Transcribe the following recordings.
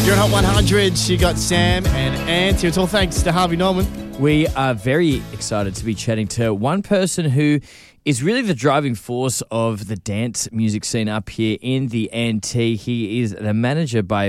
You're on Hot 100. You got Sam and Ant. It's all thanks to Harvey Norman. We are very excited to be chatting to one person who is really the driving force of the dance music scene up here in the NT. He is the manager by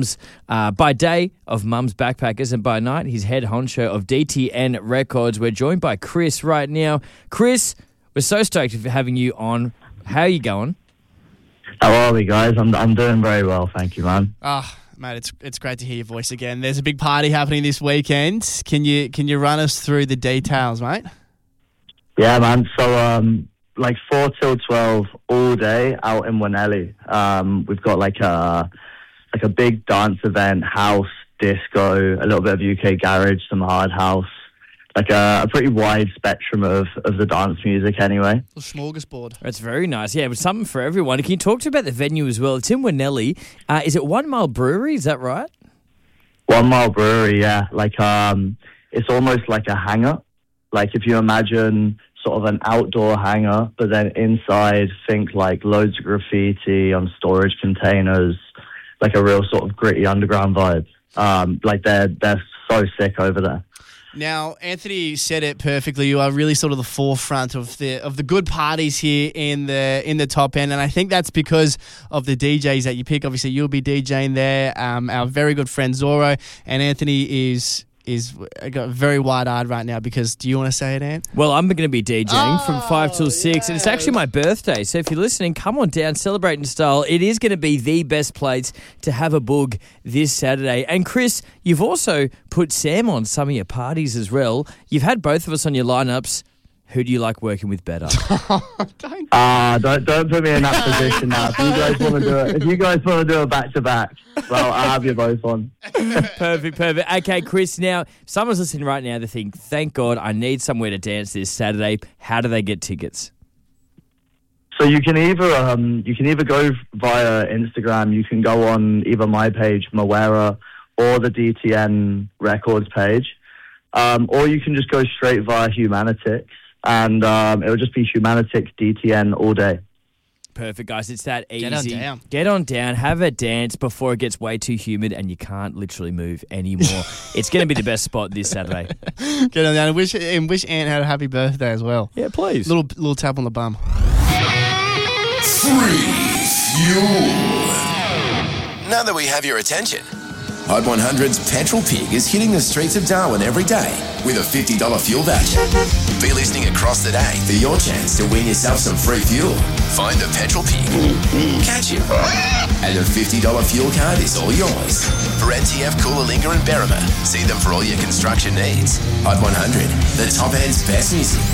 day of Mum's Backpackers, and by night he's head honcho of DTN Records. We're joined by Chris right now. Chris, we're so stoked for having you on. How are you going? How are we, guys? I'm doing very well, thank you, man. Mate, it's great to hear your voice again. There's a big party happening this weekend. Can you run us through the details, mate? Yeah, man. So, 4 till 12 all day out in Wanelli. We've got like a big dance event, house, disco, a little bit of UK garage, some hard house. Like a pretty wide spectrum of the dance music anyway. A smorgasbord. That's very nice. Yeah, but something for everyone. Can you talk to me about the venue as well? It's in Wanelli. Is it 1 Mile Brewery? Is that right? 1 Mile Brewery, yeah. It's almost like a hangar. Like if you imagine sort of an outdoor hangar, but then inside think like loads of graffiti on storage containers, like a real sort of gritty underground vibe. They're so sick over there. Now, Anthony said it perfectly. You are really sort of the forefront of the good parties here in the top end, and I think that's because of the DJs that you pick. Obviously, you'll be DJing there. Our very good friend Zorro, and Anthony is got very wide-eyed right now because, do you want to say it, Ant? Well, I'm going to be DJing from 5 till 6, and it's actually my birthday. So if you're listening, come on down, celebrate in style. It is going to be the best place to have a boog this Saturday. And Chris, you've also put Sam on some of your parties as well. You've had both of us on your lineups. Who do you like working with better? Don't put me in that position now. If you guys want to do it back to back, well, I'll have you both on. Perfect. Okay, Chris, now, someone's listening right now to think, thank God, I need somewhere to dance this Saturday. How do they get tickets? So you can either go via Instagram, you can go on either my page, Mawera, or the DTN Records page, or you can just go straight via Humanitix. And it'll just be Humanitix DTN all day. Perfect, guys. It's that easy. Get on down. Have a dance before it gets way too humid and you can't literally move anymore. It's going to be the best spot this Saturday. Get on down and wish Ant had a happy birthday as well. Yeah, please. Little tap on the bum. Free fuel. Now that we have your attention, Hot 100's Petrol Pig is hitting the streets of Darwin every day with a $50 fuel voucher. Be listening across the day for your chance to win yourself some free fuel. Find the Petrol Pig, catch him, and the $50 fuel card is all yours. For NTF, Coolalingga and Berrima, see them for all your construction needs. Hot 100, the top end's best music.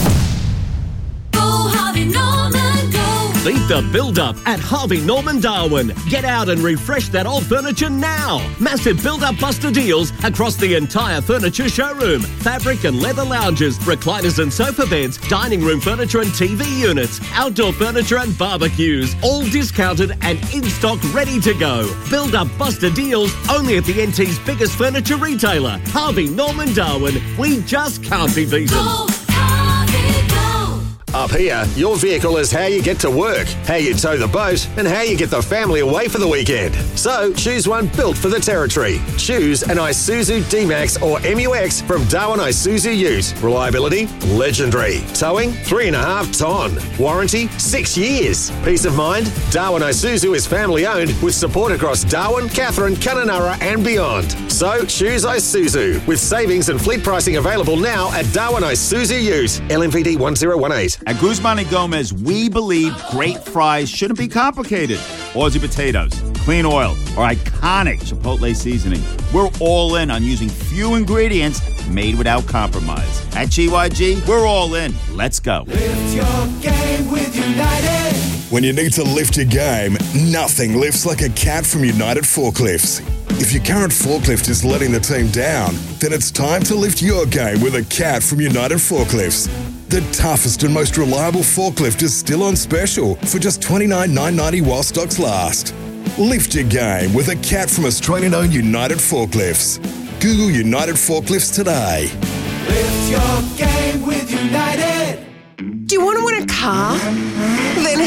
Go Harvey Norman, go. Beat the build-up at Harvey Norman Darwin. Get out and refresh that old furniture now. Massive build-up buster deals across the entire furniture showroom. Fabric and leather lounges, recliners and sofa beds, dining room furniture and TV units, outdoor furniture and barbecues. All discounted and in stock, ready to go. Build-up buster deals only at the NT's biggest furniture retailer, Harvey Norman Darwin. We just can't be beaten. Go Harvey, go. Up here, your vehicle is how you get to work, how you tow the boat, and how you get the family away for the weekend. So, choose one built for the territory. Choose an Isuzu D-Max or MUX from Darwin Isuzu Ute. Reliability, legendary. Towing, 3.5 ton. Warranty, 6 years. Peace of mind, Darwin Isuzu is family owned with support across Darwin, Katherine, Kununurra and beyond. So, choose Isuzu with savings and fleet pricing available now at Darwin Isuzu Ute. LMPD 1018. At Guzman & Gomez, we believe great fries shouldn't be complicated. Aussie potatoes, clean oil, or iconic Chipotle seasoning. We're all in on using few ingredients made without compromise. At GYG, we're all in. Let's go. Lift your game with United. When you need to lift your game, nothing lifts like a cat from United Forklifts. If your current forklift is letting the team down, then it's time to lift your game with a cat from United Forklifts. The toughest and most reliable forklift is still on special for just $29,990 while stocks last. Lift your game with a cat from Australian-owned United Forklifts. Google United Forklifts today. Lift your game with United. Do you want to win a car? Then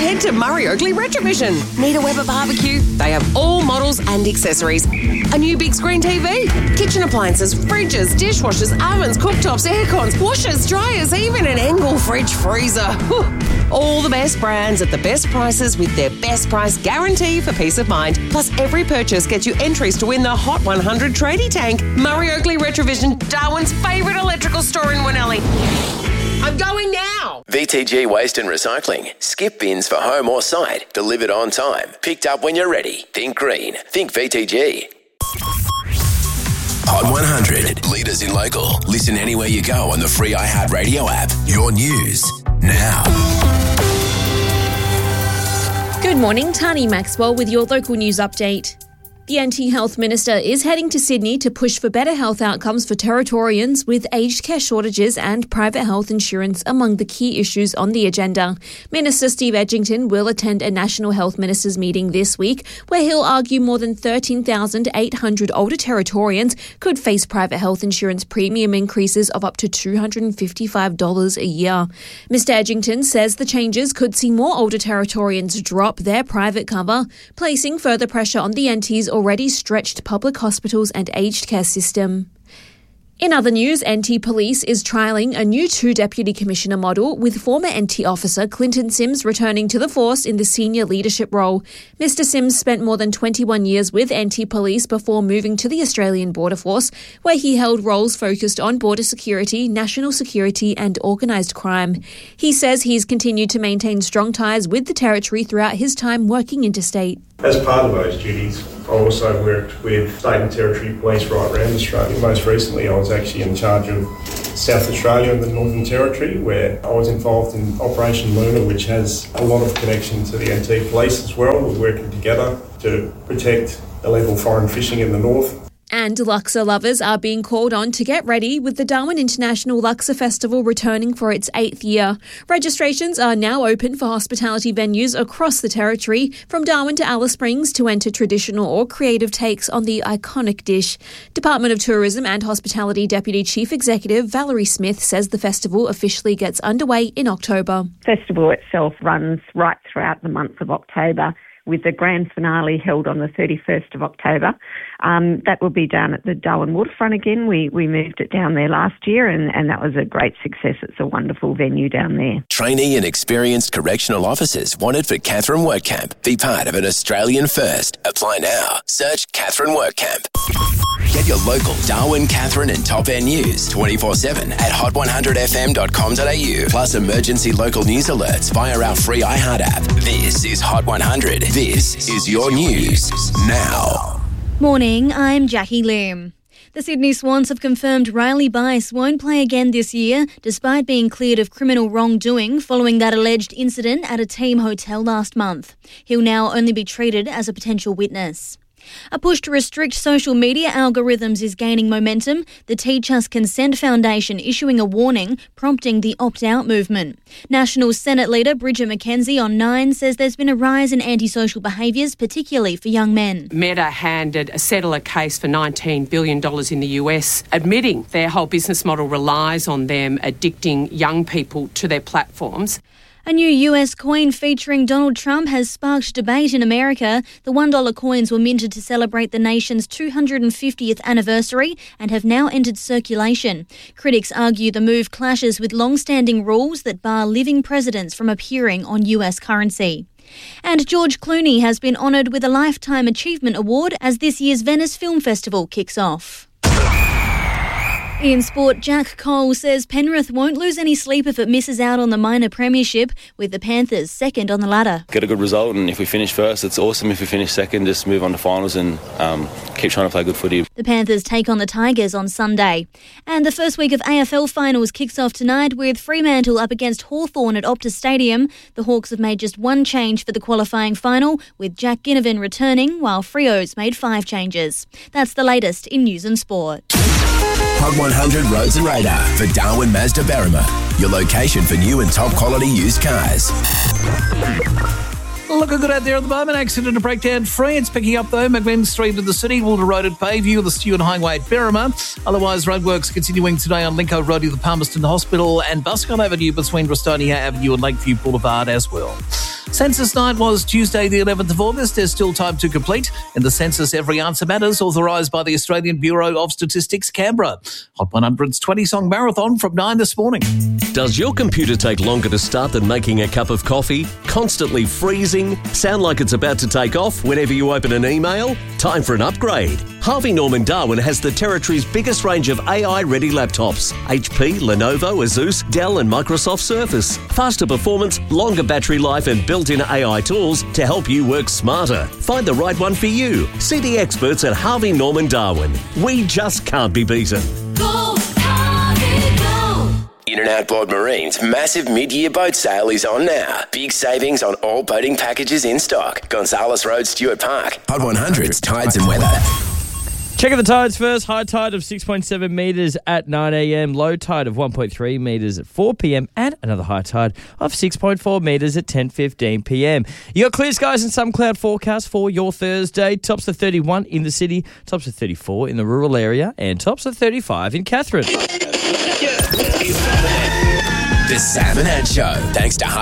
head to Murray Oakley Retrovision. Need a Weber barbecue? They have all models and accessories. A new big screen TV, kitchen appliances, fridges, dishwashers, ovens, cooktops, aircons, washers, dryers, even an Engel fridge freezer. Whew. All the best brands at the best prices with their best price guarantee for peace of mind. Plus, every purchase gets you entries to win the Hot 100 tradie tank. Murray Oakley Retrovision, Darwin's favourite electrical store in Winnelly. I'm going now. VTG Waste and Recycling. Skip bins for home or site. Delivered on time. Picked up when you're ready. Think green. Think VTG. Hot 100. Leaders in local. Listen anywhere you go on the free iHeartRadio app. Your news now. Good morning, Tani Maxwell with your local news update. The Anti-Health Minister is heading to Sydney to push for better health outcomes for Territorians, with aged care shortages and private health insurance among the key issues on the agenda. Minister Steve Edgington will attend a National Health Ministers meeting this week, where he'll argue more than 13,800 older Territorians could face private health insurance premium increases of up to $255 a year. Mr Edgington says the changes could see more older Territorians drop their private cover, placing further pressure on the NT's already stretched public hospitals and aged care system. In other news, NT Police is trialling a new 2-deputy commissioner model, with former NT officer Clinton Sims returning to the force in the senior leadership role. Mr Sims spent more than 21 years with NT Police before moving to the Australian Border Force, where he held roles focused on border security, national security and organised crime. He says he's continued to maintain strong ties with the Territory throughout his time working interstate. As part of those duties, I also worked with State and Territory Police right around Australia. Most recently, I was actually in charge of South Australia and the Northern Territory, where I was involved in Operation Luna, which has a lot of connection to the NT Police as well. We're working together to protect illegal foreign fishing in the north. And Luxor lovers are being called on to get ready, with the Darwin International Luxor Festival returning for its 8th year. Registrations are now open for hospitality venues across the Territory, from Darwin to Alice Springs, to enter traditional or creative takes on the iconic dish. Department of Tourism and Hospitality Deputy Chief Executive Valerie Smith says the festival officially gets underway in October. The festival itself runs right throughout the month of October, with the grand finale held on the 31st of October. That will be down at the Darwin Waterfront again. We moved it down there last year, and that was a great success. It's a wonderful venue down there. Trainee and experienced correctional officers wanted for Catherine WorkCamp. Be part of an Australian first. Apply now. Search Catherine WorkCamp. Get your local Darwin, Catherine and Top End news 24/7 at hot100fm.com.au. Plus emergency local news alerts via our free iHeart app. This is Hot 100. This is your news now. Morning, I'm Jackie Lim. The Sydney Swans have confirmed Riley Bice won't play again this year, despite being cleared of criminal wrongdoing following that alleged incident at a team hotel last month. He'll now only be treated as a potential witness. A push to restrict social media algorithms is gaining momentum, the Teach Us Consent Foundation issuing a warning, prompting the opt-out movement. National Senate Leader Bridget McKenzie on 9 says there's been a rise in antisocial behaviours, particularly for young men. Meta settled a case for $19 billion in the US, admitting their whole business model relies on them addicting young people to their platforms. A new US coin featuring Donald Trump has sparked debate in America. The $1 coins were minted to celebrate the nation's 250th anniversary and have now entered circulation. Critics argue the move clashes with long-standing rules that bar living presidents from appearing on US currency. And George Clooney has been honoured with a Lifetime Achievement Award as this year's Venice Film Festival kicks off. In sport, Jack Cole says Penrith won't lose any sleep if it misses out on the minor premiership, with the Panthers second on the ladder. Get a good result, and if we finish first, it's awesome. If we finish second, just move on to finals and keep trying to play good footy. The Panthers take on the Tigers on Sunday. And the first week of AFL finals kicks off tonight with Fremantle up against Hawthorn at Optus Stadium. The Hawks have made just one change for the qualifying final, with Jack Ginnivan returning, while Freo's made 5 changes. That's the latest in news and sport. Hot 100 Roads and Radar for Darwin Mazda Berrima, your location for new and top quality used cars. Looking good out there at the moment. Accident and breakdown free. It's picking up though. McMinn Street to the city, Walter Road at Bayview, the Stewart Highway at Berrima. Otherwise, roadworks continuing today on Lincoln Road to the Palmerston Hospital and Buscon Avenue between Restonia Avenue and Lakeview Boulevard as well. Census night was Tuesday, the 11th of August. There's still time to complete. In the census, every answer matters, authorised by the Australian Bureau of Statistics, Canberra. Hot 100's 20-song marathon from 9 this morning. Does your computer take longer to start than making a cup of coffee? Constantly freezing? Sound like it's about to take off whenever you open an email? Time for an upgrade. Harvey Norman Darwin has the Territory's biggest range of AI-ready laptops. HP, Lenovo, Asus, Dell and Microsoft Surface. Faster performance, longer battery life and built-in AI tools to help you work smarter. Find the right one for you. See the experts at Harvey Norman Darwin. We just can't be beaten. Go, Harvey, go. In and Outboard Marine's massive mid-year boat sale is on now. Big savings on all boating packages in stock. Gonzales Road, Stuart Park. Hot 100's Tides and Weather. Checking the tides first. High tide of 6.7 metres at 9 a.m. Low tide of 1.3 metres at 4 p.m. And another high tide of 6.4 metres at 10:15 p.m. You got clear skies and some cloud forecast for your Thursday. Tops of 31 in the city, tops of 34 in the rural area, and tops of 35 in Catherine. The Sam and Ed Show. Thanks to